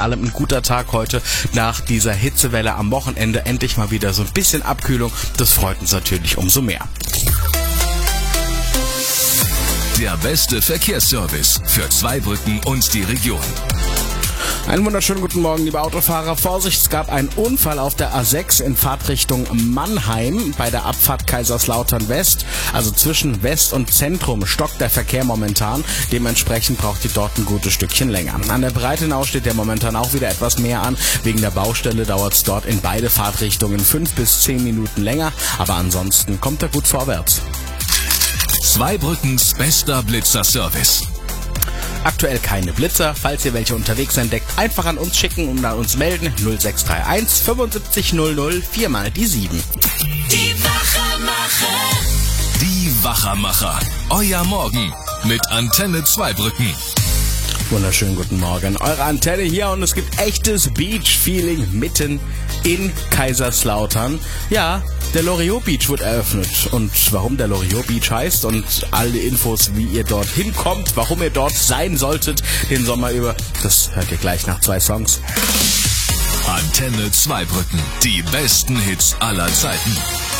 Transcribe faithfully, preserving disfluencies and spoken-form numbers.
allem ein guter Tag heute nach dieser Hitzewelle am Wochenende. Endlich mal wieder so ein bisschen Abkühlung. Das freut uns natürlich umso mehr. Der beste Verkehrsservice für Zweibrücken und die Region. Einen wunderschönen guten Morgen, liebe Autofahrer. Vorsicht, es gab einen Unfall auf der A sechs in Fahrtrichtung Mannheim bei der Abfahrt Kaiserslautern West. Also zwischen West und Zentrum stockt der Verkehr momentan. Dementsprechend braucht ihr dort ein gutes Stückchen länger. An der Breitenau steht der momentan auch wieder etwas mehr an. Wegen der Baustelle dauert es dort in beide Fahrtrichtungen fünf bis zehn Minuten länger. Aber ansonsten kommt er gut vorwärts. Zweibrückens bester Blitzer-Service. Aktuell keine Blitzer. Falls ihr welche unterwegs entdeckt, einfach an uns schicken und an uns melden. null sechs drei eins fünfundsiebzig null null, viermal die sieben. Die Wachermacher. Die Wachermacher. Euer Morgen mit Antenne Zweibrücken. Wunderschönen guten Morgen. Eure Antenne hier und es gibt echtes Beach-Feeling mitten in Kaiserslautern. Ja, der Loriot Beach wird eröffnet. Und warum der Loriot Beach heißt und alle Infos, wie ihr dort hinkommt, warum ihr dort sein solltet den Sommer über, das hört ihr gleich nach zwei Songs. Antenne Zweibrücken. Die besten Hits aller Zeiten.